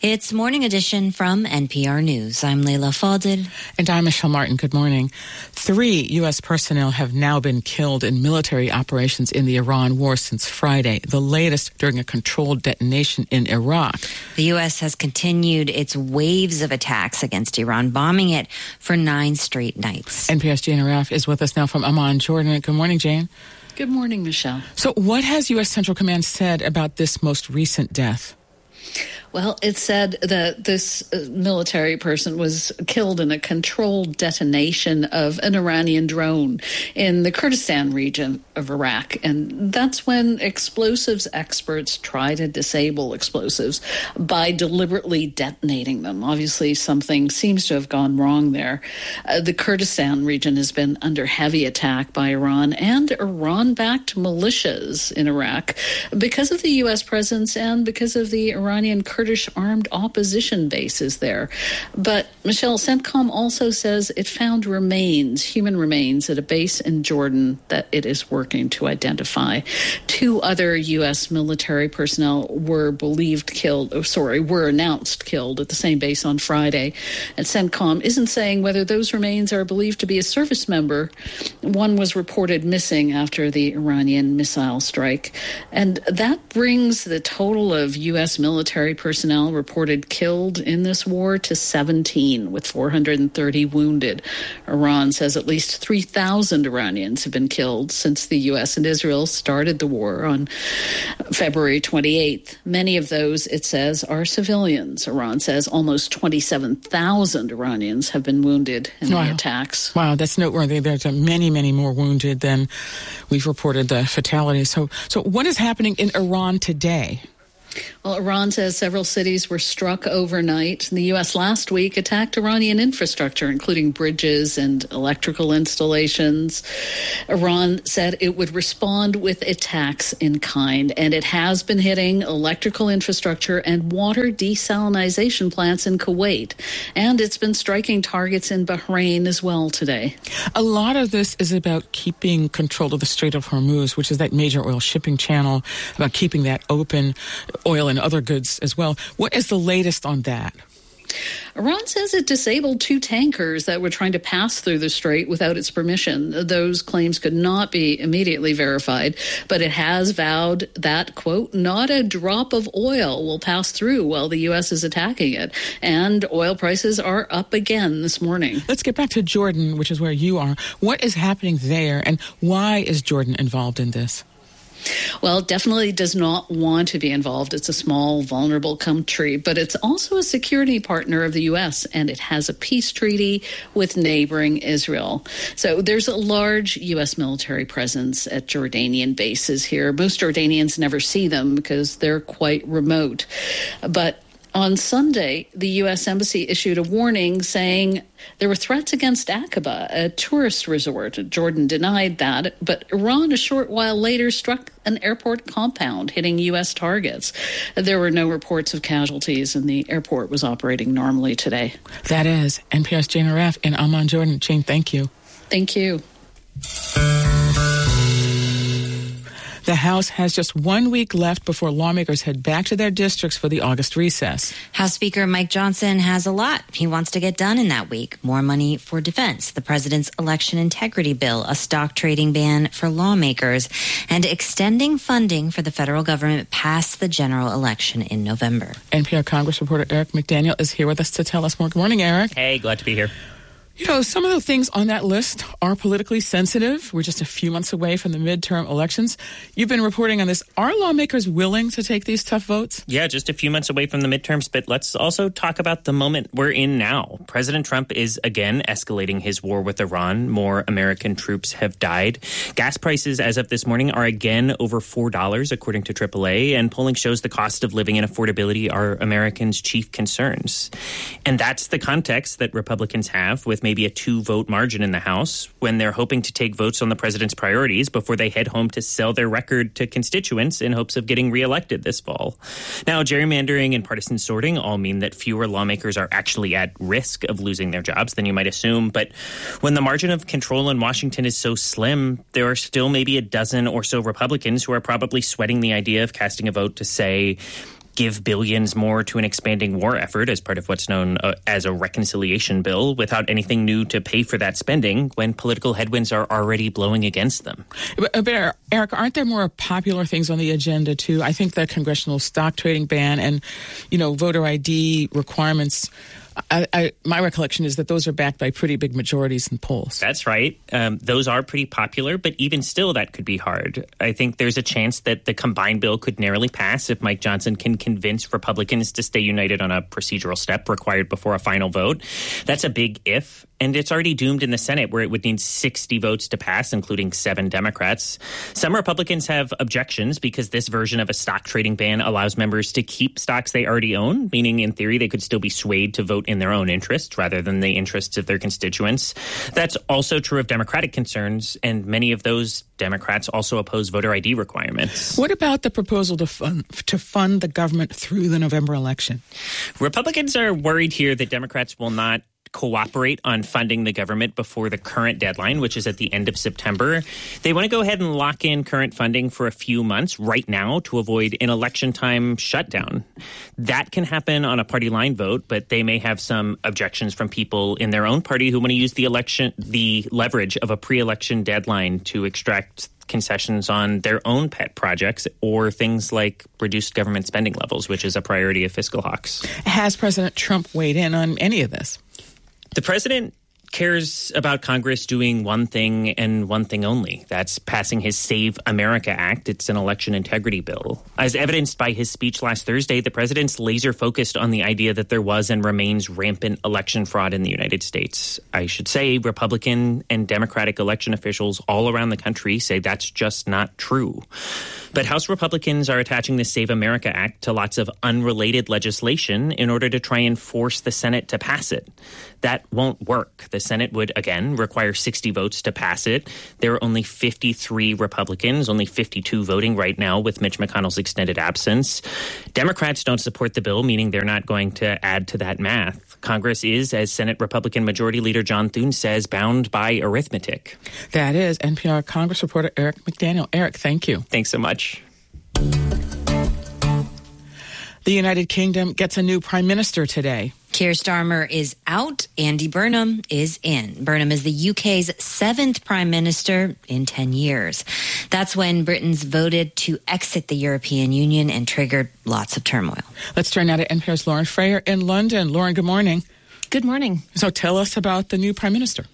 It's Morning Edition from NPR News. I'm Leila Fadel. And I'm Michelle Martin. Good morning. 3 U.S. personnel have now been killed in military operations in the Iran war since Friday, the latest during a controlled detonation in Iraq. The U.S. has continued its waves of attacks against Iran, bombing it for 9 straight nights. NPR's Jane Arraf is with us now from Amman, Jordan. Good morning, Jane. Good morning, Michelle. So what has U.S. Central Command said about this most recent death? Well, it said that this military person was killed in a controlled detonation of an Iranian drone in the Kurdistan region of Iraq. And that's when explosives experts try to disable explosives by deliberately detonating them. Obviously, something seems to have gone wrong there. The Kurdistan region has been under heavy attack by Iran and Iran-backed militias in Iraq because of the U.S. presence and because of the Iranian Kurdish armed opposition bases there. But Michelle, CENTCOM also says it found human remains at a base in Jordan that it is working to identify. 2 other U.S. military personnel were announced killed at the same base on Friday. And CENTCOM isn't saying whether those remains are believed to be a service member. One was reported missing after the Iranian missile strike. And that brings the total of U.S. military personnel reported killed in this war to 17, with 430 wounded. Iran says at least 3,000 Iranians have been killed since the U.S. and Israel started the war on February 28th. Many of those, it says, are civilians. Iran says almost 27,000 Iranians have been wounded in the attacks. Wow, that's noteworthy. There's many, many more wounded than we've reported the fatalities. So what is happening in Iran today? Well, Iran says several cities were struck overnight. The U.S. last week attacked Iranian infrastructure, including bridges and electrical installations. Iran said it would respond with attacks in kind, and it has been hitting electrical infrastructure and water desalination plants in Kuwait. And it's been striking targets in Bahrain as well today. A lot of this is about keeping control of the Strait of Hormuz, which is that major oil shipping channel, about keeping that open, oil and other goods as well. What is the latest on that? Iran says it disabled 2 tankers that were trying to pass through the strait without its permission. Those claims could not be immediately verified, but it has vowed that, quote, not a drop of oil will pass through while the U.S. is attacking it. And oil prices are up again this morning. Let's get back to Jordan, which is where you are. What is happening there, and why is Jordan involved in this? Well, it definitely does not want to be involved. It's a small, vulnerable country, but it's also a security partner of the U.S., and it has a peace treaty with neighboring Israel. So there's a large U.S. military presence at Jordanian bases here. Most Jordanians never see them because they're quite remote. But on Sunday, the U.S. Embassy issued a warning saying there were threats against Aqaba, a tourist resort. Jordan denied that, but Iran a short while later struck an airport compound, hitting U.S. targets. There were no reports of casualties, and the airport was operating normally today. That is NPR's Jane Arraf in Amman, Jordan. Jane, thank you. Thank you. The House has just 1 week left before lawmakers head back to their districts for the August recess. House Speaker Mike Johnson has a lot he wants to get done in that week. More money for defense, the president's election integrity bill, a stock trading ban for lawmakers, and extending funding for the federal government past the general election in November. NPR Congress reporter Eric McDaniel is here with us to tell us more. Good morning, Eric. Hey, glad to be here. You know, some of the things on that list are politically sensitive. We're just a few months away from the midterm elections. You've been reporting on this. Are lawmakers willing to take these tough votes? Yeah, just a few months away from the midterms, but let's also talk about the moment we're in now. President Trump is again escalating his war with Iran. More American troops have died. Gas prices as of this morning are again over $4, according to AAA, and polling shows the cost of living and affordability are Americans' chief concerns. And that's the context that Republicans have with maybe a 2-vote margin in the House when they're hoping to take votes on the president's priorities before they head home to sell their record to constituents in hopes of getting reelected this fall. Now, gerrymandering and partisan sorting all mean that fewer lawmakers are actually at risk of losing their jobs than you might assume. But when the margin of control in Washington is so slim, there are still maybe a dozen or so Republicans who are probably sweating the idea of casting a vote to say, give billions more to an expanding war effort as part of what's known as a reconciliation bill without anything new to pay for that spending when political headwinds are already blowing against them. But Eric, aren't there more popular things on the agenda, too? I think the congressional stock trading ban and, voter ID requirements, my recollection is that those are backed by pretty big majorities in polls. That's right. Those are pretty popular, but even still, that could be hard. I think there's a chance that the combined bill could narrowly pass if Mike Johnson can convince Republicans to stay united on a procedural step required before a final vote. That's a big if. And it's already doomed in the Senate, where it would need 60 votes to pass, including 7 Democrats. Some Republicans have objections because this version of a stock trading ban allows members to keep stocks they already own, meaning in theory they could still be swayed to vote in their own interest rather than the interests of their constituents. That's also true of Democratic concerns, and many of those Democrats also oppose voter ID requirements. What about the proposal to fund the government through the November election? Republicans are worried here that Democrats will not cooperate on funding the government before the current deadline, which is at the end of September. They want to go ahead and lock in current funding for a few months right now to avoid an election time shutdown. That can happen on a party line vote, but they may have some objections from people in their own party who want to use the leverage of a pre-election deadline to extract concessions on their own pet projects or things like reduced government spending levels, which is a priority of fiscal hawks. Has President Trump weighed in on any of this? The president cares about Congress doing one thing and one thing only. That's passing his Save America Act. It's an election integrity bill. As evidenced by his speech last Thursday, the president's laser focused on the idea that there was and remains rampant election fraud in the United States. I should say Republican and Democratic election officials all around the country say that's just not true. But House Republicans are attaching the Save America Act to lots of unrelated legislation in order to try and force the Senate to pass it. That won't work. The Senate would, again, require 60 votes to pass it. There are only 53 Republicans, only 52 voting right now with Mitch McConnell's extended absence. Democrats don't support the bill, meaning they're not going to add to that math. Congress is, as Senate Republican Majority Leader John Thune says, bound by arithmetic. That is NPR Congress reporter Eric McDaniel. Eric, thank you. Thanks so much. The United Kingdom gets a new prime minister today. Keir Starmer is out. Andy Burnham is in. Burnham is the UK's 7th prime minister in 10 years. That's when Britons voted to exit the European Union and triggered lots of turmoil. Let's turn now to NPR's Lauren Frayer in London. Lauren, good morning. Good morning. So tell us about the new prime minister.